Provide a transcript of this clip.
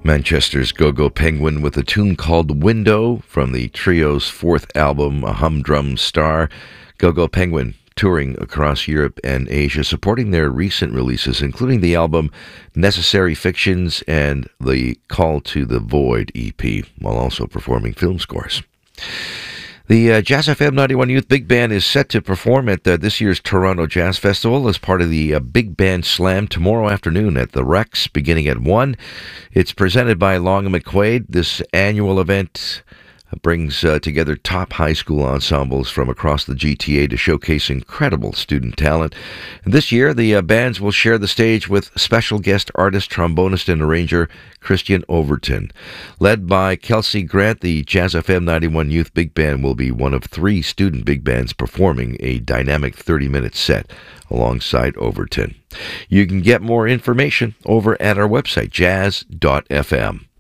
Manchester's Go-Go Penguin with a tune called Window from the trio's fourth album, A Humdrum Star. Go-Go Penguin touring across Europe and Asia, supporting their recent releases, including the album Necessary Fictions and the Call to the Void EP, while also performing film scores. The Jazz FM 91 Youth Big Band is set to perform at this year's Toronto Jazz Festival as part of the Big Band Slam tomorrow afternoon at the Rex, beginning at 1. It's presented by Long and McQuaid. This annual event brings together top high school ensembles from across the GTA to showcase incredible student talent. And this year, the bands will share the stage with special guest artist, trombonist, and arranger Christian Overton. Led by Kelsey Grant, the Jazz FM 91 Youth Big Band will be one of 3 student big bands performing a dynamic 30-minute set alongside Overton. You can get more information over at our website, jazz.fm.